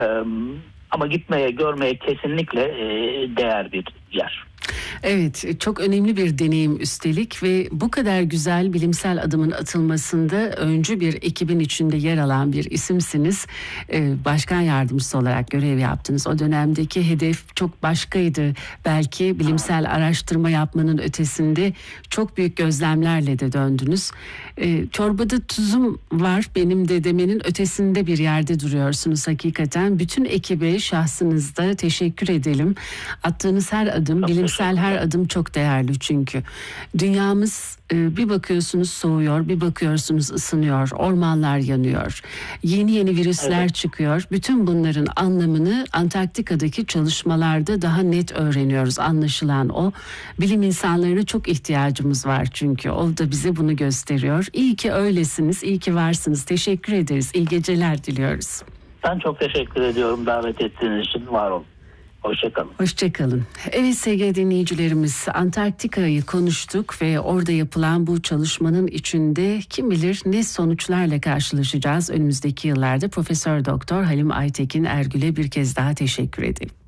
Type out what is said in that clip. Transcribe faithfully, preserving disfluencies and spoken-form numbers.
Ee, ama gitmeye, görmeye kesinlikle e, değer bir yer. Evet, çok önemli bir deneyim üstelik ve bu kadar güzel bilimsel adımın atılmasında öncü bir ekibin içinde yer alan bir isimsiniz. Ee, başkan yardımcısı olarak görev yaptınız. O dönemdeki hedef çok başkaydı. Belki bilimsel araştırma yapmanın ötesinde çok büyük gözlemlerle de döndünüz. Ee, çorbada tuzum var benim de demenin ötesinde bir yerde duruyorsunuz hakikaten. Bütün ekibe şahsınızda teşekkür edelim. Attığınız her adım, Çok bilimsel her adım çok değerli çünkü. Dünyamız e, bir bakıyorsunuz soğuyor, bir bakıyorsunuz ısınıyor, ormanlar yanıyor. Yeni yeni virüsler evet. çıkıyor. Bütün bunların anlamını Antarktika'daki çalışmalarda daha net öğreniyoruz. Anlaşılan o. Bilim insanlarına çok ihtiyacımız var çünkü. O da bize bunu gösteriyor. İyi ki öylesiniz, iyi ki varsınız. Teşekkür ederiz. İyi geceler diliyoruz. Ben çok teşekkür ediyorum davet ettiğiniz için. Var olun. Hoşçakalın. Hoşçakalın. Evet sevgili dinleyicilerimiz, Antarktika'yı konuştuk ve orada yapılan bu çalışmanın içinde kim bilir ne sonuçlarla karşılaşacağız önümüzdeki yıllarda. Profesör Doktor Halim Aytekin Ergül'e bir kez daha teşekkür ederim.